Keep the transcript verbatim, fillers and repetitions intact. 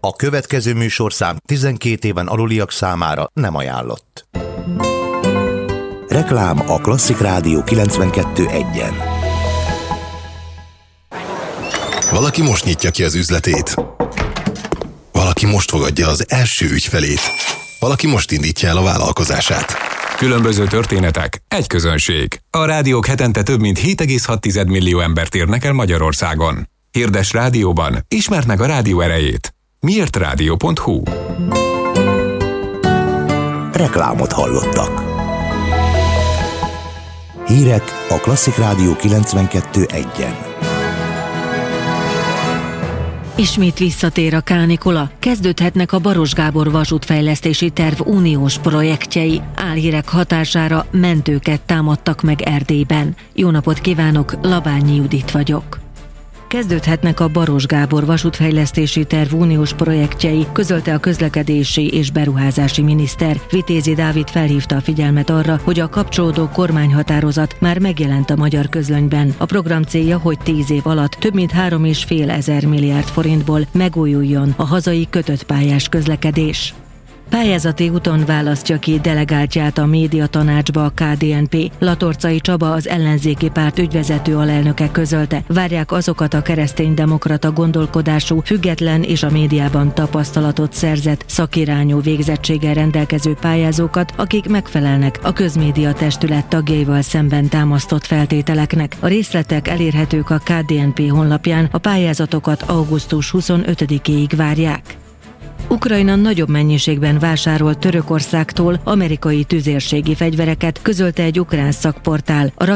A következő műsorszám tizenkét éven aluliak számára nem ajánlott. Reklám a Klasszik Rádió kilencvenkettő egyen. Valaki most nyitja ki az üzletét. Valaki most fogadja az első ügyfelét. Valaki most indítja el a vállalkozását. Különböző történetek, egy közönség. A rádiók hetente több mint hét egész hat millió embert érnek el Magyarországon. Hirdes rádióban, ismerd meg a rádió erejét. miért rádió pont hu. Reklámot hallottak. Hírek a Klasszik Rádió kilencvenkettő egyen. Ismét visszatér a kánikula, kezdődhetnek a Baros Gábor vasútfejlesztési terv uniós projektjei. Álhírek hatására mentőket támadtak meg Erdélyben. Jó napot kívánok, Labányi Judit vagyok. Kezdődhetnek a Baros Gábor vasútfejlesztési terv uniós projektjei, közölte a közlekedési és beruházási miniszter. Vitézi Dávid felhívta a figyelmet arra, hogy a kapcsolódó kormányhatározat már megjelent a magyar közlönyben. A program célja, hogy tíz év alatt több mint három és fél ezer milliárd forintból megújuljon a hazai kötött pályás közlekedés. Pályázati úton választja ki delegáltját a médiatanácsba a ká dé en pé. Latorcai Csaba, az ellenzéki párt ügyvezető alelnöke közölte. Várják azokat a kereszténydemokrata gondolkodású, független és a médiában tapasztalatot szerzett, szakirányú végzettséggel rendelkező pályázókat, akik megfelelnek a közmédia testület tagjaival szemben támasztott feltételeknek. A részletek elérhetők a ká dé en pé honlapján, a pályázatokat augusztus huszonötödikéig várják. Ukrajna nagyobb mennyiségben vásárol Törökországtól amerikai tüzérségi fegyvereket, közölte egy ukrán szakportál. A